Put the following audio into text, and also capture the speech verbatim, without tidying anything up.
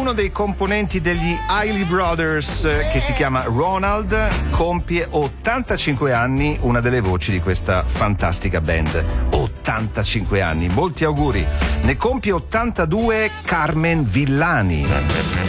Uno dei componenti degli Isley Brothers, che si chiama Ronald, compie ottantacinque anni, una delle voci di questa fantastica band. ottantacinque anni, molti auguri. Ne compie ottantadue Carmen Villani.